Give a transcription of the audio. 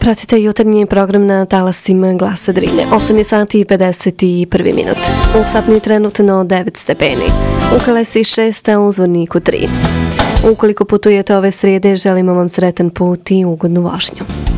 Pratite jutarnji program na talasima Glasa Drine. 8 sati i 51 minut. U Sapni trenutno 9 stepeni. U Kalesi 6, a u Zvorniku 3. Ukoliko putujete ove srijede, želimo vam sretan put i ugodnu vožnju.